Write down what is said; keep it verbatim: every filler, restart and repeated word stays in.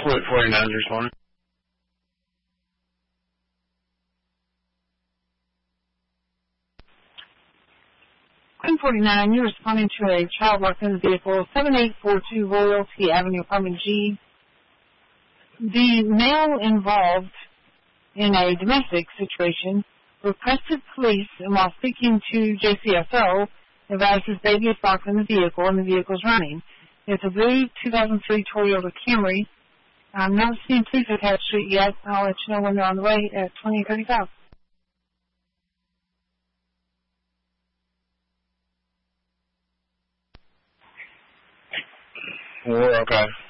forty-nine responding. ten forty-nine, you're responding to a child locked in the vehicle, seven eight four two Royalty Avenue, apartment G. The male involved in a domestic situation requested police, and while speaking to J C S O, advised his baby is locked in the vehicle and the vehicle is running. It's a blue two thousand three Toyota Camry. I'm not seeing police attached to it yet. I'll let you know when they're on the way at twenty thirty-five. Well, okay.